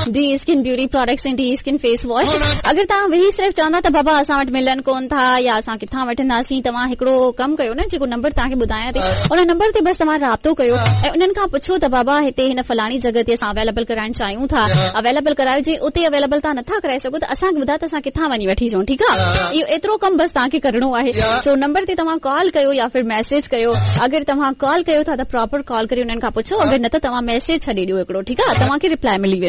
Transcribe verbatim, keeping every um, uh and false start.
D skin beauty products ऐं D skin face wash. अगरि तव्हां वेही सिर्फ़ चवंदा त बाबा असां वटि मिलनि कोन था या असां किथां वठंदासीं, तव्हां हिकिड़ो कमु कयो न, जेको नंबर तव्हांखे ॿुधायां थी उन नंबर ते बसि तव्हां राब्तो कयो ऐं उन्हनि खां पुछो त बाबा हिते हिन फलाणी जॻह ते असां अवेलेबल कराइण चाहियूं था, अवेलेबल करायो। जे उते अवेलेबल तव्हां नथा कराए सघो त असांखे ॿुधायो त असां किथां वञी वठी अचूं, ठीकु आहे। इहो एतिरो कमु बसि तव्हांखे करणो आहे। सो नंबर ते तव्हां कॉल कयो या फिर मैसेज कयो। अगरि तव्हां कॉल कयो था त प्रॉपर कॉल करे उन्हनि खां पुछो, अगरि न त तव्हां मैसेज छॾे ॾियो हिकिड़ो, ठीकु आहे, तव्हांखे रिप्लाई मिली वेंदो।